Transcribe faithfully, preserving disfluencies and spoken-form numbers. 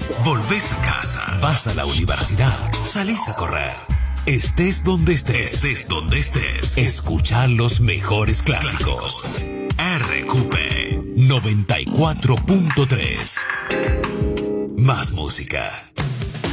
Volvés a casa, vas a la universidad, salís a correr. Estés donde estés, estés donde estés, escuchá los mejores clásicos. R Q P noventa y cuatro punto tres. Más música.